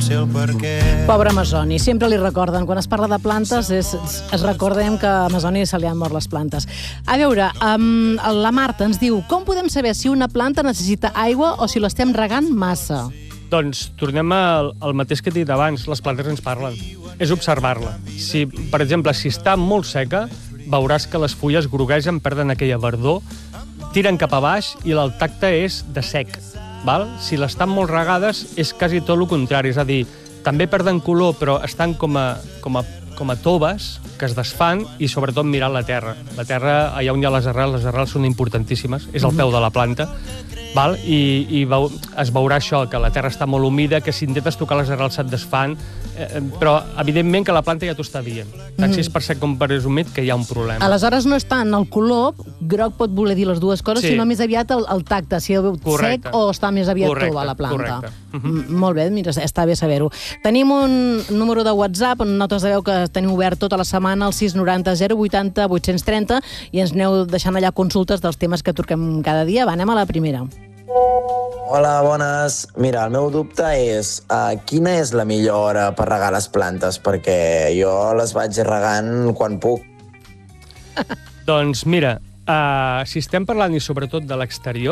sé el perquè. Pobre Amazoni, sempre li recorden. Quan es parla de plantes, es recordem que a Amazoni se li han mort les plantes. A veure, la Marta ens diu: com podem saber si una planta necessita aigua o si l'estem regant massa? Doncs tornem al mateix que he dit abans, les plantes ens parlen. És observar-la. Si, per exemple, si està molt seca, veuràs que les fulles groguegen, perden aquella verdor, tiren cap a baix i el tacte és de sec. Val? Si l'estan molt regades, és quasi tot el contrari. És a dir, també perden color, però estan com a toves que es desfan i sobretot mirar la terra. La terra, allà on hi ha les arrels són importantíssimes, és el peu de la planta. Val? I es veurà això, que la terra està molt humida, que si intentes tocar les arrels se't desfan, però evidentment que la planta ja t'ho està dient. Tant si és per sec com per és humit, que hi ha un problema. Aleshores no està en el color, groc pot voler dir les dues coses, sinó més aviat el tacte, si sec o està més aviat tova la planta. Molt bé, mira, està bé saber-ho. Tenim un número de WhatsApp, notes de veu que tenim obert tota la setmana, el 690 080 830, i ens aneu deixant allà consultes dels temes que toquem cada dia. Va, anem a la primera. Hola, bones. Mira, el meu dubte és quina és la millor hora per regar les plantes? Perquè jo les vaig regant quan puc. Doncs mira, si estem parlant i sobretot de l'exterior,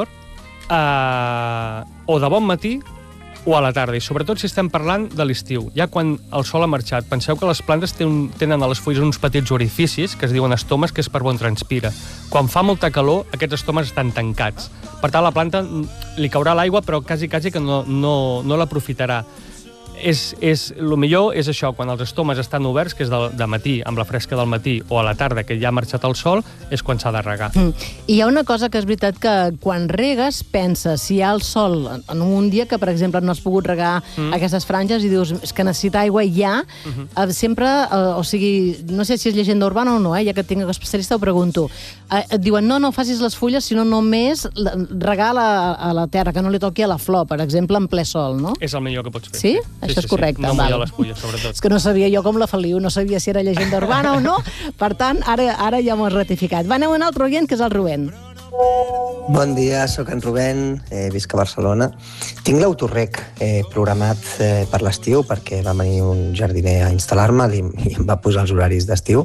o de bon matí o a la tarda, i sobretot si estem parlant de l'estiu, ja quan el sol ha marxat. Penseu que les plantes tenen a les fulles uns petits orificis que es diuen estomes, que és per on transpira. Quan fa molta calor, aquests estomes estan tancats. Per tant, a la planta li caurà l'aigua, però quasi que no l'aprofitarà. El millor és això, quan els estomes estan oberts, que és de matí, amb la fresca del matí, o a la tarda, que ja ha marxat el sol, és quan s'ha de regar. I hi ha una cosa que és veritat, que quan regues, penses, si hi ha el sol en un dia que, per exemple, no has pogut regar aquestes franges i dius que necessita aigua ja, sempre, o sigui, no sé si és llegenda urbana o no, ja que tinc especialista ho pregunto, et diuen, no facis les fulles, sinó només regar a la terra, que no li toqui a la flor, per exemple, en ple sol, no? És el millor que pots fer. Sí? Això és correcte. No mullar les fulles, sobretot. És que no sabia jo com la Feliu, no sabia si era llegenda urbana o no, per tant, ara ja m'ho has ratificat. Va, anem a un altre oient, que és el Rubén. Bon dia, sóc en Rubén, visc a Barcelona. Tinc l'autorrec programat per l'estiu, perquè va venir un jardiner a instal·lar-me i em va posar els horaris d'estiu.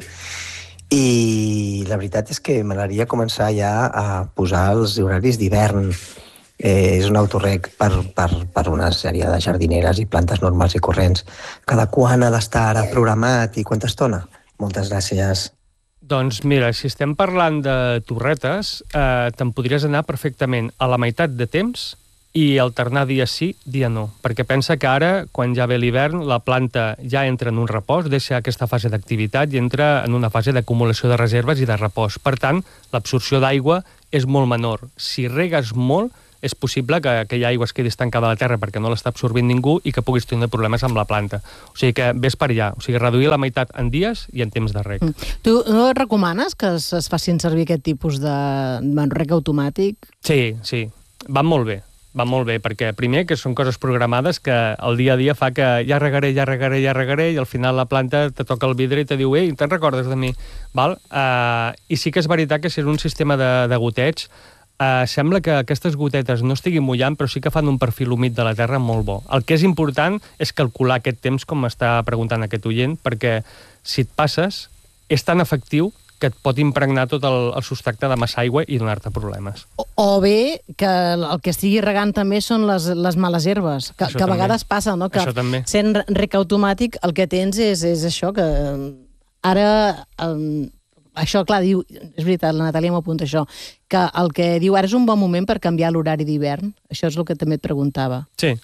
I la veritat és que m'agradaria començar ja a posar els horaris d'hivern. És un autorrec per una sèrie de jardineres i plantes normals i corrents. Cada quan ha d'estar ara programat i quanta estona? Moltes gràcies. Doncs mira, si estem parlant de torretes, te'n podries anar perfectament a la meitat de temps i alternar dia sí, dia no. Perquè pensa que ara, quan ja ve l'hivern, la planta ja entra en un repòs, deixa aquesta fase d'activitat i entra en una fase d'acumulació de reserves i de repòs. Per tant, l'absorció d'aigua és molt menor. Si regues molt, és possible que aquella aigua es quedi estancada a la terra perquè no l'està absorbint ningú i que puguis tenir problemes amb la planta. O sigui que vés per allà. O sigui, reduir la meitat en dies i en temps de reg. Tu no recomanes que es facin servir aquest tipus de reg automàtic? Sí. Van molt bé. Va molt bé, perquè primer que són coses programades que el dia a dia fa que ja regaré i al final la planta te toca el vidre i te diu ei, te'n recordes de mi? Val? I sí que és veritat que si és un sistema de goteig, sembla que aquestes gotetes no estiguin mullant, però sí que fan un perfil humit de la terra molt bo. El que és important és calcular aquest temps, com m'està preguntant aquest oient, perquè si et passes, és tan efectiu que et pot impregnar tot el substracte de massa aigua i donar-te problemes. O bé, que el que estigui regant també són les males herbes, que a vegades passa, no? Que sent reg automàtic el que tens és això, que ara... Això, clar, diu, és veritat, la Natàlia m'apunta això, que el que diu ara és un bon moment per canviar l'horari d'hivern. Això és el que també et preguntava. Sí.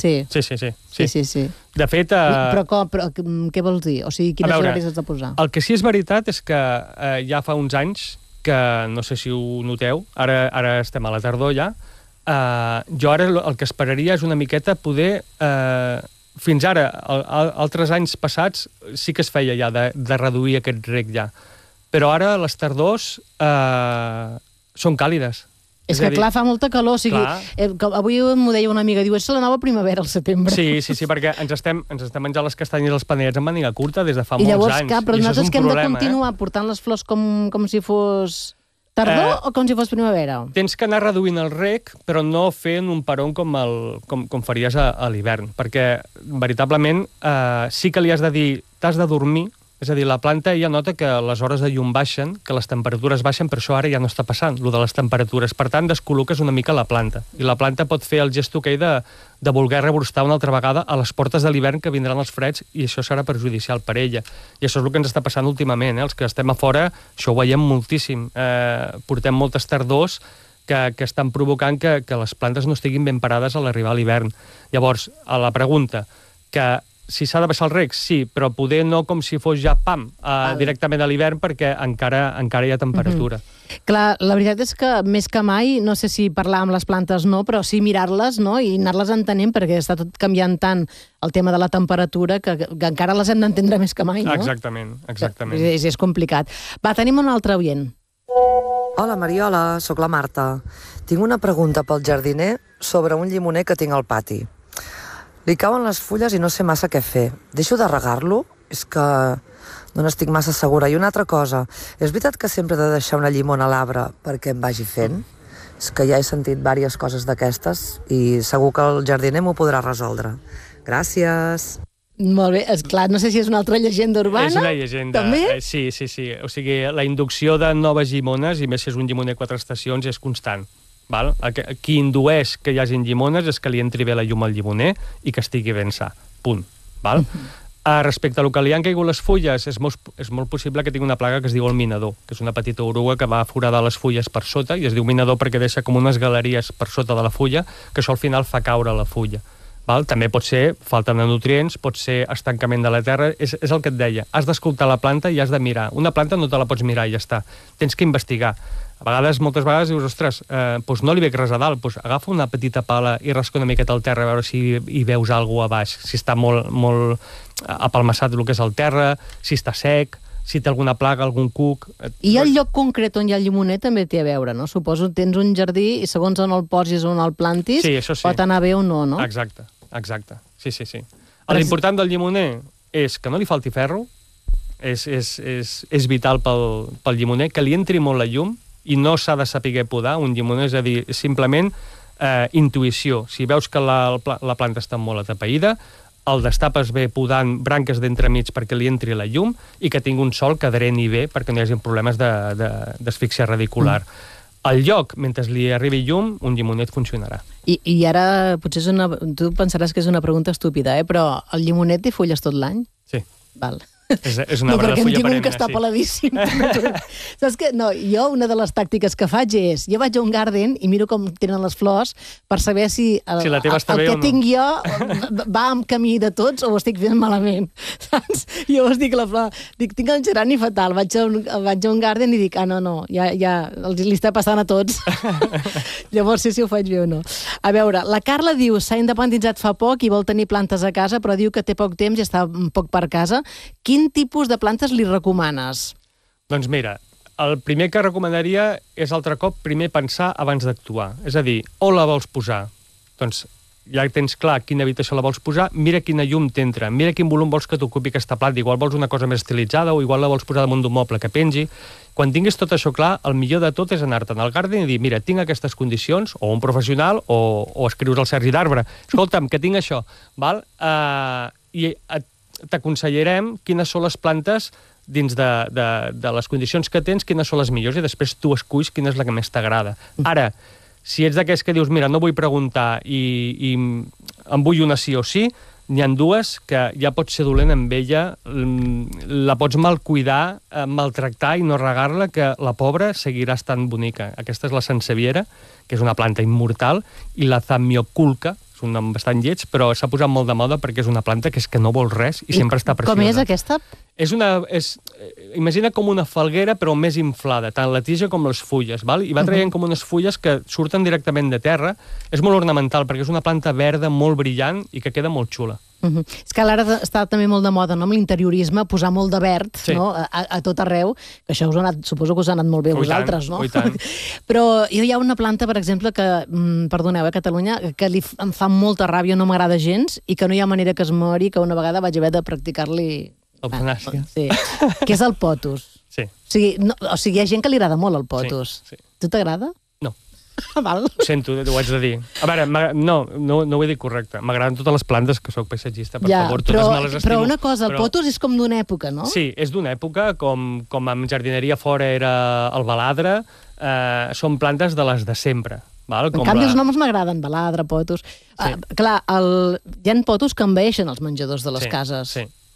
De fet... Però què vols dir? O sigui, quines horaris has de posar? El que sí és veritat és que ja fa uns anys, que no sé si ho noteu, ara estem a la tardor ja, jo ara el que esperaria és una miqueta poder... Fins ara, altres anys passats, sí que es feia ja de reduir aquest reg ja. Però ara les tardors són càlides. És que, clar, fa molta calor. O sigui, avui m'ho deia una amiga, diu, és la nova primavera al setembre. Sí, perquè ens estem menjant les castanyes i els panellets amb màniga curta des de fa molts anys. I llavors, però nosaltres que hem de continuar portant les flors com si fos... Tardor o com si fos primavera? Tens que anar reduint el reg, però no fent un peron com faries a l'hivern, perquè veritablement sí que li has de dir, t'has de dormir, és a dir, la planta ja nota que les hores de llum baixen, que les temperatures baixen, però això ara ja no està passant, lo de les temperatures. Per tant, descol·loques una mica la planta. I la planta pot fer el gest aquell de voler rebrostar una altra vegada a les portes de l'hivern que vindran els freds i això serà perjudicial per ella. I això és el que ens està passant últimament. Els que estem a fora, això ho veiem moltíssim. Portem moltes tardors que estan provocant que les plantes no estiguin ben parades a l'arribar a l'hivern. Llavors, a la pregunta, que si s'ha de baixar el reg, sí, però poder no com si fos ja directament a l'hivern perquè encara hi ha temperatura. Clar, la veritat és que més que mai, no sé si parlar amb les plantes no, però sí mirar-les, no?, i anar-les entenent, perquè està tot canviant tant el tema de la temperatura que encara les hem d'entendre més que mai, no? Exactament. És complicat. Va, tenim un altre oient. Hola, Mariola, sóc la Marta. Tinc una pregunta pel jardiner sobre un llimoner que tinc al pati. Li cauen les fulles i no sé massa què fer. Deixo de regar-lo? És que no n'estic massa segura. I una altra cosa, és veritat que sempre he de deixar una llimona a l'arbre perquè em vagi fent? És que ja he sentit diverses coses d'aquestes i segur que el jardiner m'ho podrà resoldre. Gràcies. Molt bé, esclar, no sé si és una altra llegenda urbana. És una llegenda. També? Sí. O sigui, la inducció de noves llimones, i més si és un llimoner 4 estacions, és constant. Val? Qui indueix que hi hagin llimones és que li entri bé la llum al llimoner i que estigui ben sa. Punt. Val? Respecte a lo que li han caigut les fulles, és molt possible que tingui una plaga que es diu el minador, que és una petita oruga que va foradar les fulles per sota, i es diu minador perquè deixa com unes galeries per sota de la fulla, que això al final fa caure la fulla. Val? També pot ser falta de nutrients, pot ser estancament de la terra, és el que et deia. Has d'escoltar la planta i has de mirar. Una planta no te la pots mirar i ja està. Tens que investigar. Moltes vegades dius, ostres, doncs no li veig res a dalt, doncs agafa una petita pala i rasca una miqueta al terra a veure si hi veus alguna cosa a baix, si està molt apalmassat el que és el terra, si està sec, si té alguna plaga, algun cuc... I el lloc concret on hi ha el llimoner també té a veure, no? Suposo que tens un jardí i segons on el posis o on el plantis, sí, pot anar bé o no, no? Exacte. Sí. L'important del llimoner és que no li falti ferro, és vital pel llimoner, que li entri molt la llum, i no s'ha de saber podar un llimoner, és a dir, simplement intuïció. Si veus que la planta està molt atapeïda, el destapes bé podant branques d'entremig perquè li entri la llum i que tingui un sol que dreni bé perquè no hi hagi problemes d'asfíxia radicular. Al lloc, mentre li arribi llum, un llimonet funcionarà. I ara, potser tu pensaràs que és una pregunta estúpida, però el llimonet té fulles tot l'any? Sí. Val. És una arbre de fulla perenne, sí. No, perquè en tinc un que està peladíssim. Saps què? No, jo una de les tàctiques que faig és, jo vaig a un garden i miro com tenen les flors per saber si la teva està bé o no. El que tinc jo va en camí de tots o ho estic fent malament. Saps? Jo us dic la flor, tinc el gerani fatal, vaig a un garden i dic, no, ja li està passant a tots. Llavors sé si ho faig bé o no. A veure, la Carla diu, s'ha independitzat fa poc i vol tenir plantes a casa, però diu que té poc temps i està poc per casa. Quin tipus de plantes li recomanes? Doncs mira, el primer que recomanaria és altre cop primer pensar abans d'actuar. És a dir, on la vols posar? Doncs ja tens clar quina habitació la vols posar, mira quina llum t'entra, mira quin volum vols que t'ocupi aquesta planta, igual vols una cosa més estilitzada o igual la vols posar damunt d'un moble que pengi. Quan tinguis tot això clar, el millor de tot és anar-te'n al garden i dir, mira, tinc aquestes condicions, o un professional, o escrius al Sergi d'Arbre. Escolta'm, que tinc això, val? I t'aconsellarem quines són les plantes dins de les condicions que tens, quines són les millors, i després tu esculls quina és la que més t'agrada. Ara, si ets d'aquests que dius, mira, no vull preguntar i em vull una sí o sí, n'hi ha dues que ja pots ser dolent amb ella, la pots mal cuidar, maltractar i no regar-la, que la pobra seguirà estant bonica. Aquesta és la sanseviera, que és una planta immortal, i la zamioculca, és un nom bastant lleig, però s'ha posat molt de moda perquè és una planta que és que no vol res i sempre està preciosa. Com és aquesta? Imagina com una falguera, però més inflada, tant la tija com les fulles, val? I va traient com unes fulles que surten directament de terra. És molt ornamental, perquè és una planta verda molt brillant i que queda molt xula. És que ara està també molt de moda, no?, amb l'interiorisme, posar molt de verd, sí, no?, a tot arreu, que això suposo que us ha anat molt bé a vosaltres, no? Però hi ha una planta, per exemple, que, perdoneu, a Catalunya, que em fa molta ràbia, no m'agrada gens, i que no hi ha manera que es mori, que una vegada vaig haver de practicar-li... Eutanàsia. Sí, que és el potus. Sí. O sigui, hi ha gent que li agrada molt el potos. Sí. Tu t'agrada? No. Val. Ho sento, ho haig de dir. A veure, no ho he dit correcte. M'agraden totes les plantes, que sóc paisatgista, per favor, totes me les estimo. Però una cosa, el potos és com d'una època, no? Sí, és d'una època, com amb jardineria fora era el baladre, són plantes de les de sempre. Val? En canvi, els noms m'agraden, baladre, potos. Sí. Clar, hi ha potos que envaeixen els menjadors de les cases.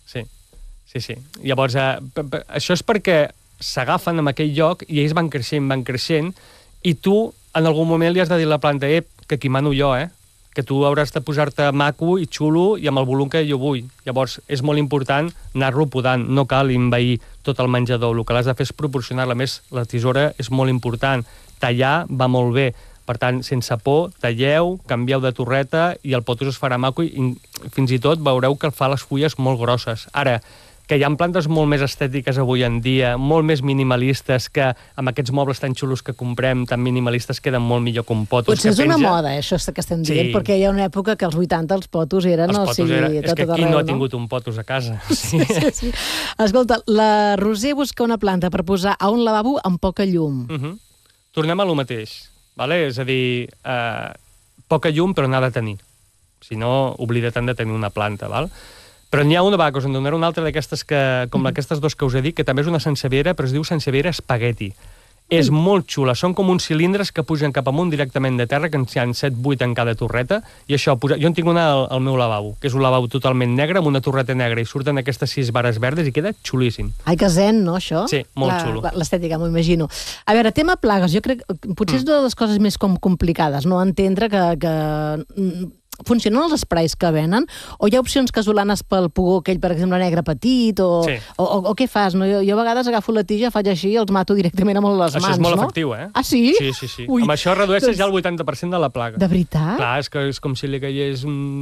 Sí. Llavors, això és perquè s'agafen en aquell lloc i ells van creixent, i tu en algun moment li has de dir a la planta que aquí mano jo, que tu hauràs de posar-te maco i xulo i amb el volum que jo vull. Llavors, és molt important anar-lo podant, no cal envair tot el menjador. El que l'has de fer és proporcionar-la. A més, la tisora és molt important. Tallar va molt bé. Per tant, sense por, talleu, canvieu de torreta i el potos es farà maco i fins i tot veureu que fa les fulles molt grosses. Ara, que hi ha plantes molt més estètiques avui en dia, molt més minimalistes, que amb aquests mobles tan xulos que comprem, tan minimalistes, queden molt millor que un potos. Potser és una moda, això que estem dient, perquè hi ha una època que als 80 els potos eren... És que qui no ha tingut un potos a casa? Sí. Escolta, la Roser busca una planta per posar a un lavabo amb poca llum. Tornem a lo mateix, vale? És a dir, poca llum però n'ha de tenir. Si no, oblida't de tenir una planta, val? Però n'hi ha una, us en donaré una altra d'aquestes com aquestes dos que us he dit, que també és una sanseviera, però es diu sanseviera espagueti. És molt xula, són com uns cilindres que pugen cap amunt directament de terra, que n'hi ha 7-8 en cada torreta, i això, jo en tinc una al meu lavabo, que és un lavabo totalment negre, amb una torreta negra, i surten aquestes 6 vares verdes i queda xulíssim. Ai, que zen, no, això? Sí, molt xulo. L'estètica, m'ho imagino. A veure, tema plagues, jo crec que potser és una de les coses més complicades, no entendre que funcionen els esprais que venen, o hi ha opcions casolanes pel pugó aquell, per exemple, negre petit, o què fas? No? Jo a vegades agafo la tija, faig així i els mato directament amb les mans, no? Això és molt efectiu, Ah, sí? Sí. Amb això redueixes ja el 80% de la plaga. De veritat? Clar, és com si li caigués un...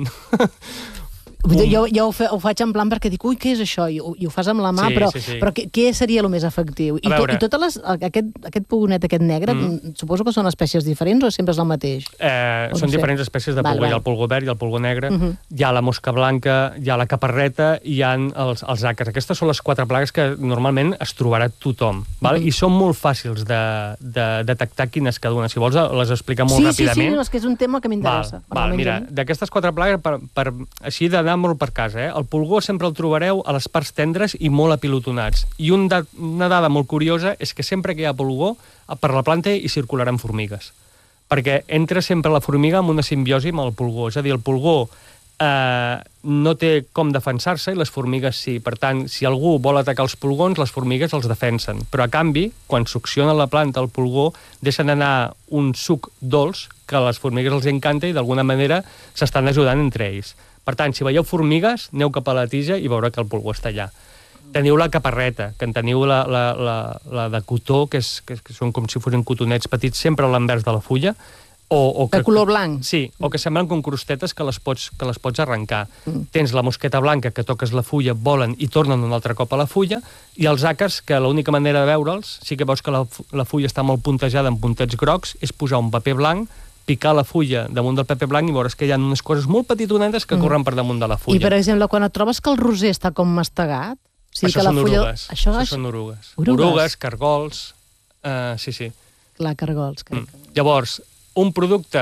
Jo ho faig en plan perquè dic, ui, què és això? I ho fas amb la mà, però què seria el més efectiu? I aquest pugonet, aquest negre, suposo que són espècies diferents o sempre és el mateix? Són diferents espècies de pulgó. Hi ha el pulgó verd i el pulgó negre, hi ha la mosca blanca, hi ha la caparreta i hi ha els àcars. Aquestes són les 4 plagues que normalment es trobarà tothom. I són molt fàcils de detectar quines cada una. Si vols, les explicar molt ràpidament. Sí, és que és un tema que m'interessa. Mira, d'aquestes 4 plagues, així d'anar molt per casa, el pulgó sempre el trobareu a les parts tendres i molt apilotonats. I una dada molt curiosa és que sempre que hi ha pulgó, per la planta hi circularan formigues. Perquè entra sempre la formiga amb una simbiosi amb el pulgó. És a dir, el pulgó no té com defensar-se i les formigues sí. Per tant, si algú vol atacar els pulgons, les formigues els defensen. Però a canvi, quan succiona la planta el pulgó, deixen anar un suc dolç que a les formigues els encanta i d'alguna manera s'estan ajudant entre ells. Per tant, si veieu formigues, aneu cap a la tija i veureu que el pulgó està allà. Teniu la caparreta, que en teniu la de cotó, que són com si fossin cotonets petits, sempre a l'envers de la fulla. De color blanc. Sí, o que semblen com crostetes que les pots arrencar. Tens la mosqueta blanca, que toques la fulla, volen i tornen un altre cop a la fulla, i els àcars, que l'única manera de veure'ls, sí que veus que la fulla està molt puntejada amb puntets grocs, és posar un paper blanc, picar la fulla damunt del paper blanc i veuràs que hi ha unes coses molt petitonetes que corren per damunt de la fulla. I, per exemple, quan et trobes que el roser està com mastegat... Això són orugues. Això són orugues. Orugues, cargols... Sí. Clar, cargols. Llavors, un producte...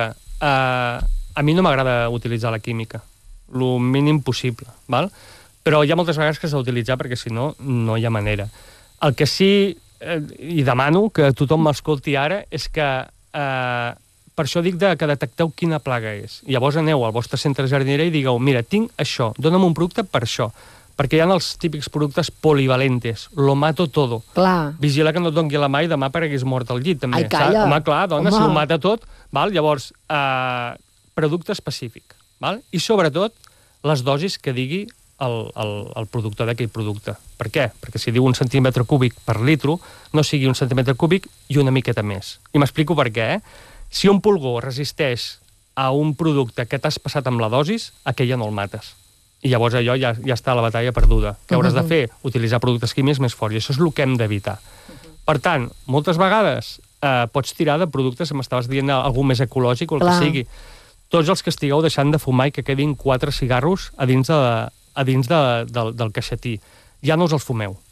A mi no m'agrada utilitzar la química. Lo mínim possible, val? Però hi ha moltes vegades que s'ha d'utilitzar perquè, si no, no hi ha manera. El que sí, i demano que tothom m'escolti ara, és que... Per això dic que detecteu quina plaga és. Llavors aneu al vostre centre jardineria i digueu, mira, tinc això, dona'm un producte per això. Perquè hi ha els típics productes polivalentes. Lo mato todo. Clar. Vigila que no et doni la mà i demà apareguis mort al llit, també. Ai, calla. Home, clar, dona, si ho mata tot. Val? Llavors, producte específic. Val? I sobretot, les dosis que digui el productor d'aquell producte. Per què? Perquè si diu 1 centímetre cúbic per litro, no sigui 1 centímetre cúbic i una miqueta més. I m'explico per què, Si un pulgó resisteix a un producte que t'has passat amb la dosis, aquell ja no el mates. I llavors allò ja està la batalla perduda. Què hauràs de fer? Utilitzar productes químics més forts. I això és el que hem d'evitar. Per tant, moltes vegades pots tirar de productes, m'estaves dient algú més ecològic o el que sigui. Tots els que estigueu deixant de fumar i que quedin 4 cigarros a dins del caixetí, ja no us els fumeu.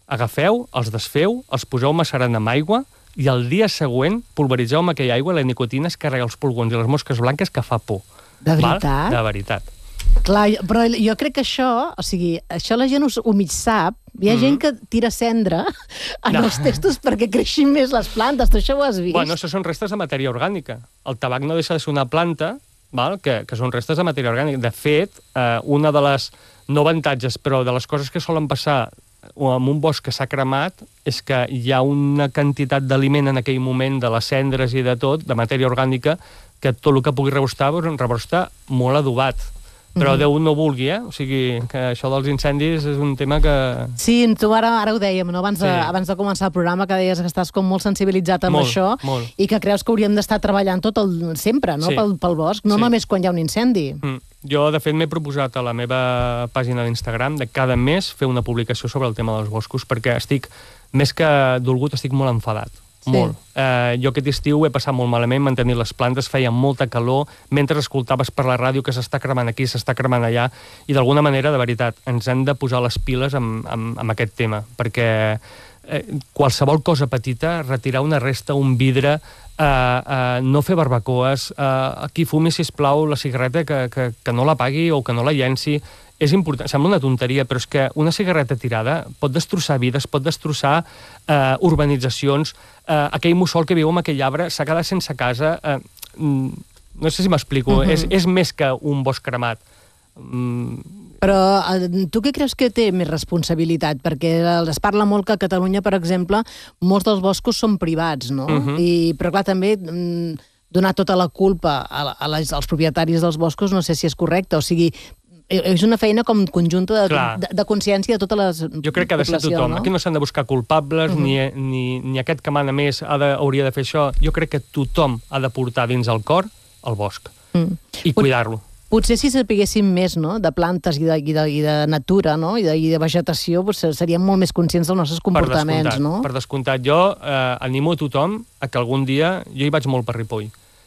agafeu, els desfeu, els poseu macerant amb aigua i el dia següent pulveritzeu amb aquella aigua, la nicotina es carrega els pulgons i les mosques blanques que fa por. De veritat? De veritat. Clar, però jo crec que això, o sigui, això la gent ho mig sap. Hi ha gent que tira cendra en els testos perquè creixin més les plantes. Tu això ho has vist? Bueno, això són restes de matèria orgànica. El tabac no deixa de ser una planta, que són restes de matèria orgànica. De fet, una de les, no avantatges, però de les coses que solen passar en un bosc que s'ha cremat és que hi ha una quantitat d'aliment en aquell moment, de les cendres i de tot, de matèria orgànica, que tot el que pugui rebostar molt adobat. Però Déu no vulgui, O sigui, que això dels incendis és un tema que... Sí, tu ara ho dèiem, no? Abans de començar el programa, que deies que estàs com molt sensibilitzat amb això i que creus que hauríem d'estar treballant sempre, no? Pel bosc, no només quan hi ha un incendi. Jo, de fet, m'he proposat a la meva pàgina d'Instagram de cada mes fer una publicació sobre el tema dels boscos, perquè estic, més que dolgut, estic molt enfadat. Molt. Jo aquest estiu he passat molt malament mantenir les plantes, feia molta calor, mentre escoltaves per la ràdio que s'està cremant aquí, s'està cremant allà, i d'alguna manera, de veritat, ens hem de posar les piles amb aquest tema, perquè qualsevol cosa petita, retirar una resta, un vidre, no fer barbacoes, qui fumi, sisplau, la cigarreta, que no la pagui o que no la llenci. És important, sembla una tonteria, però és que una cigarreta tirada pot destrossar vides, pot destrossar urbanitzacions. Aquell mussol que viu en aquell arbre s'ha quedat sense casa. No sé si m'explico. És més que un bosc cremat. Però tu què creus que té més responsabilitat? Perquè es parla molt que a Catalunya, per exemple, molts dels boscos són privats, no? Però clar, també donar tota la culpa als propietaris dels boscos no sé si és correcte. O sigui, és una feina com conjunta de consciència de totes les poblacions. Jo crec que ha de ser tothom. Aquí no s'han de buscar culpables, ni aquest que mana més hauria de fer això. Jo crec que tothom ha de portar dins el cor el bosc i cuidar-lo. Potser si sapiguéssim més, no?, de plantes i de natura, no?, i de vegetació, seríem molt més conscients dels nostres comportaments, no? Per descomptat. Jo animo a tothom a que algun dia... Jo hi vaig molt per Ripoll.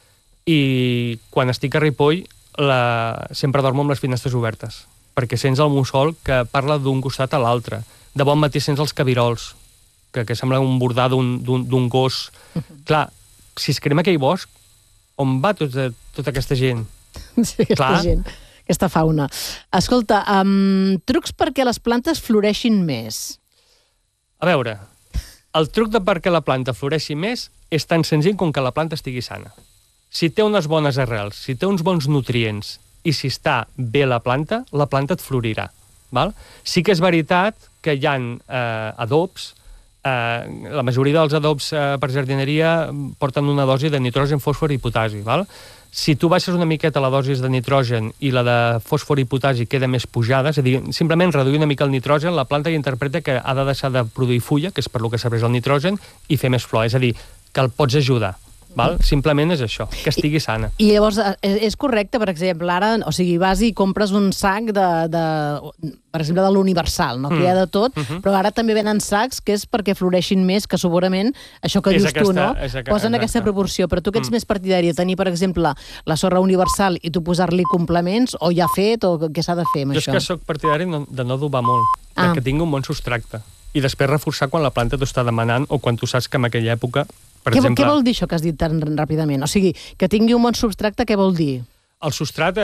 I quan estic a Ripoll sempre dormo amb les finestres obertes, perquè sents el mussol que parla d'un costat a l'altre. De bon matí sents els cabirols, que sembla un bordar d'un gos. Clar, si es crema aquell bosc, on va tota aquesta gent? Sí, aquesta fauna. Escolta, trucs perquè les plantes floreixin més. A veure, el truc de perquè la planta floreixi més és tan senzill com que la planta estigui sana. Si té unes bones arrels, si té uns bons nutrients i si està bé la planta et florirà. Val? Sí que és veritat que hi ha adobs, la majoria dels adobs per jardineria porten una dosi de nitrogen, fòsfor i potasi. Val? Si tu baixes una miqueta la dosi de nitrogen i la de fòsfor i potasi queda més pujada, és a dir, simplement reduir una mica el nitrogen, la planta ja interpreta que ha de deixar de produir fulla, que és per lo que serveix el nitrogen, i fer més flor. És a dir, que el pots ajudar. Val? Simplement és això, que estigui sana. I llavors, és correcte, per exemple, ara, o sigui, vas i compres un sac per exemple, de l'Universal, no? Que hi ha de tot, però ara també venen sacs que és perquè floreixin més, que segurament, això que dius tu, no? Posen aquesta proporció, però tu que ets més partidari de tenir, per exemple, la sorra Universal i tu posar-li complements, o ja fet, o què s'ha de fer amb això? Jo és que soc partidari de no adobar molt, que tingui un bon substracte, i després reforçar quan la planta t'ho està demanant o quan tu saps que en aquella època... Què vol dir això que has dit tan ràpidament? O sigui, que tingui un bon substracte, què vol dir? El substrat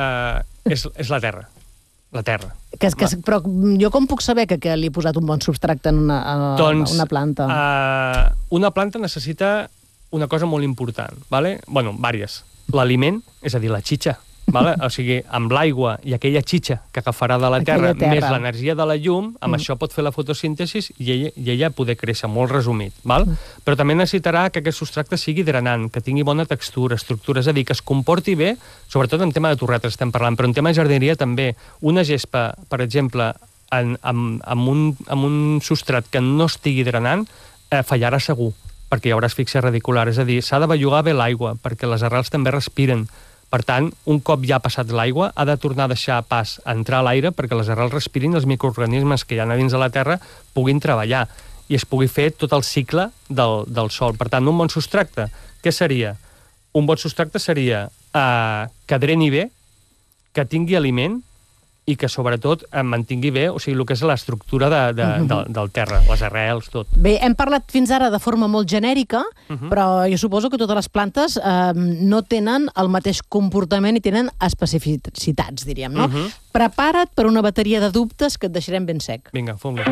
és la terra. La terra. Però jo com puc saber que li he posat un bon substracte en una planta? Una planta necessita una cosa molt important, ¿vale? Bueno, vàries. L'aliment, és a dir, la xitxa. Vale? O sigui, amb l'aigua i aquella xitxa que agafarà de la terra, més l'energia de la llum, amb això pot fer la fotosíntesi i ella poder créixer, molt resumit. Val? Però també necessitarà que aquest substracte sigui drenant, que tingui bona textura, estructura, és a dir, que es comporti bé, sobretot en tema de torretes estem parlant, però en tema de jardineria també. Una gespa, per exemple, amb un substrat que no estigui drenant, fallarà segur, perquè hi haurà asfíxia radicular. És a dir, s'ha de bellugar bé l'aigua, perquè les arrels també respiren. Per tant, un cop ja ha passat l'aigua, ha de tornar a deixar pas a entrar a l'aire perquè les arrels respirin i els microorganismes que hi ha a dins de la terra puguin treballar i es pugui fer tot el cicle del sol. Per tant, un bon substracte, què seria? Un bon substracte seria que dreni bé, que tingui aliment i que sobretot mantingui bé, o sigui, el que és l'estructura del terra, les arrels, tot. Bé, hem parlat fins ara de forma molt genèrica, però jo suposo que totes les plantes no tenen el mateix comportament i tenen especificitats, diríem, no? Prepara't per una bateria de dubtes que et deixarem ben sec. Vinga, fem-lo.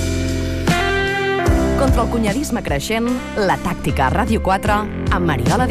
Contra el cunyarisme creixent, la tàctica a Ràdio 4 amb Mariola